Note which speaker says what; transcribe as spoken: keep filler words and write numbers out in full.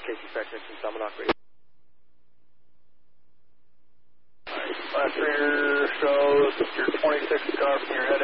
Speaker 1: K C Factor from Salmonok Radio.
Speaker 2: Alright, last reader shows your twenty-six car from your head